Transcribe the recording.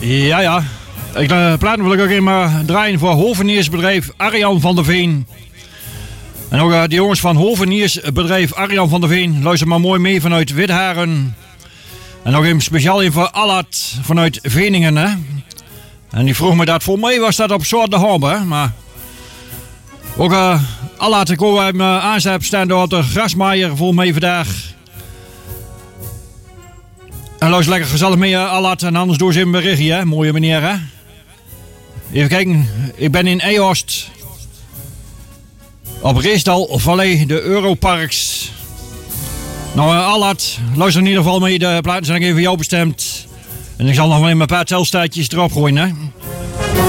Ja. Ik plaat wil ik ook even draaien voor hoveniersbedrijf Arjan van der Veen. En ook de jongens van hoveniersbedrijf Arjan van der Veen. Luister maar mooi mee vanuit Witharen. En nog even speciaal in voor Allard vanuit Veningen. Hè? En die vroeg me dat, voor mij was dat op soort de hobbe. Maar ook Allard, ik hoor hem aanzet staan door de grasmaaier voor mij vandaag. En luister lekker gezellig mee, Allard. En anders door ze een berichtje, hè? Mooie meneer, hè? Even kijken, ik ben in Eehorst. Op Reesdal Vallei, de Europarks. Nou, Allard, luister in ieder geval mee. De platen zijn even voor jou bestemd. En ik zal nog wel een paar telstaatjes erop gooien, hè?